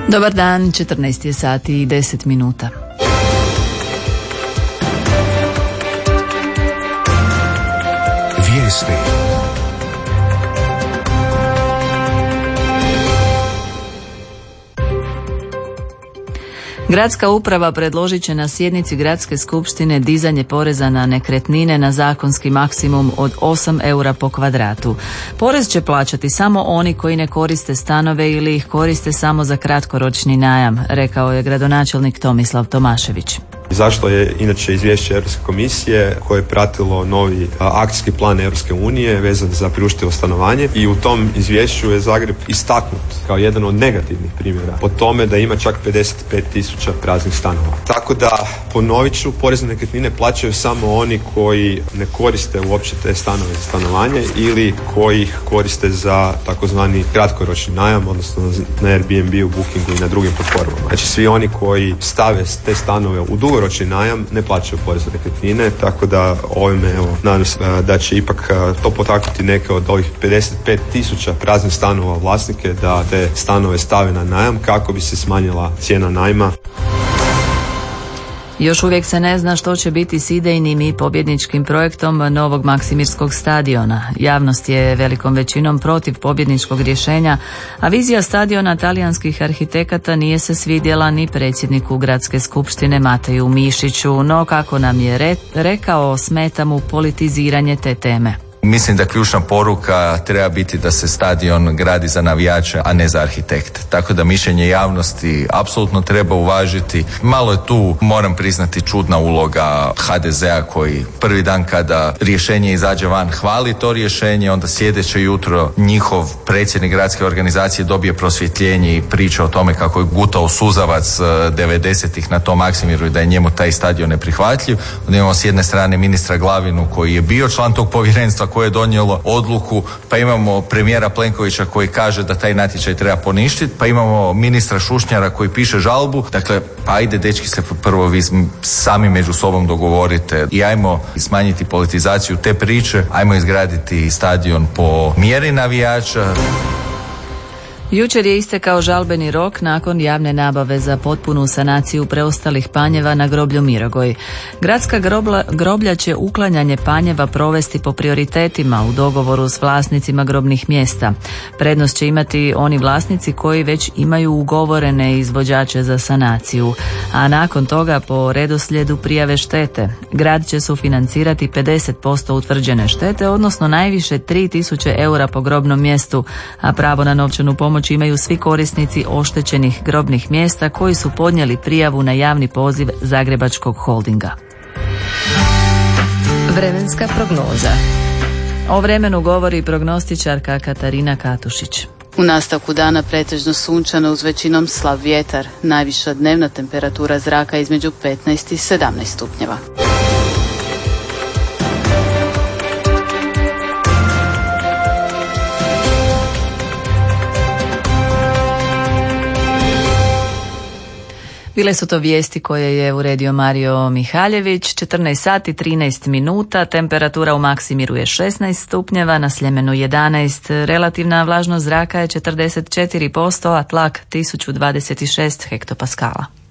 Dobar dan, 14 je sati i 10 minuta. Vijesti. Gradska uprava predložit će na sjednici Gradske skupštine dizanje poreza na nekretnine na zakonski maksimum od 8 eura po kvadratu. Porez će plaćati samo oni koji ne koriste stanove ili ih koriste samo za kratkoročni najam, rekao je gradonačelnik Tomislav Tomašević. Zašto je inače izvješće Europske komisije koje je pratilo novi akcijski plan Europske unije vezan za priuštivo stanovanje i u tom izvješću je Zagreb istaknut kao jedan od negativnih primjera po tome da ima čak 55.000 praznih stanova. Tako da, ponovit ću, porez na nekretnine plaćaju samo oni koji ne koriste uopće te stanove za stanovanje ili koji ih koriste za takozvani kratkoročni najam, odnosno na Airbnb, u Bookingu i na drugim platformama. Znači svi oni koji stave te stanove u dugoročni najam ne plaćaju porez na nekretnine, tako da ovime nadam se da će ipak to potaknuti neke od ovih 55.000 praznih stanova vlasnike da te stanove stave na najam kako bi se smanjila cijena najma. Još uvijek se ne zna što će biti s idejnim i pobjedničkim projektom novog Maksimirskog stadiona. Javnost je velikom većinom protiv pobjedničkog rješenja, a vizija stadiona talijanskih arhitekata nije se svidjela ni predsjedniku Gradske skupštine Mateju Mišiću, no kako nam je rekao, smeta mu politiziranje te teme. Mislim da ključna poruka treba biti da se stadion gradi za navijače, a ne za arhitekte. Tako da mišljenje javnosti apsolutno treba uvažiti. Malo je tu, moram priznati, čudna uloga HDZ-a koji prvi dan kada rješenje izađe van hvali to rješenje, onda sljedeće jutro njihov predsjednik gradske organizacije dobije prosvjetljenje i priča o tome kako je gutao suzavac 90-ih na tom Maksimiru i da je njemu taj stadion neprihvatljiv. Onda imamo s jedne strane ministra Glavinu koji je bio član tog povjerenstva koje je donijelo odluku, pa imamo premijera Plenkovića koji kaže da taj natječaj treba poništiti, pa imamo ministra Šušnjara koji piše žalbu. Dakle, pa ajde dečki se prvo vi sami među sobom dogovorite i ajmo smanjiti politizaciju te priče, ajmo izgraditi stadion po mjeri navijača. Jučer je istekao žalbeni rok nakon javne nabave za potpunu sanaciju preostalih panjeva na groblju Mirogoj. Gradska groblja će uklanjanje panjeva provesti po prioritetima u dogovoru s vlasnicima grobnih mjesta. Prednost će imati oni vlasnici koji već imaju ugovorene izvođače za sanaciju, a nakon toga po redoslijedu prijave štete. Grad će sufinancirati 50% utvrđene štete, odnosno najviše 3.000 eura po grobnom mjestu, a pravo na novčanu pomoć imaju svi korisnici oštećenih grobnih mjesta koji su podnijeli prijavu na javni poziv Zagrebačkog holdinga. Vremenska prognoza. O vremenu govori prognostičarka Katarina Katušić. U nastavku dana pretežno sunčano uz većinom slab vjetar. Najviša dnevna temperatura zraka između 15 i 17 stupnjeva. Bile su to vijesti koje je uredio Mario Mihaljević. 14 sati 13 minuta, temperatura u Maksimiru je 16 stupnjeva, na Sljemenu 11, relativna vlažnost zraka je 44%, a tlak 1026 hektopaskala.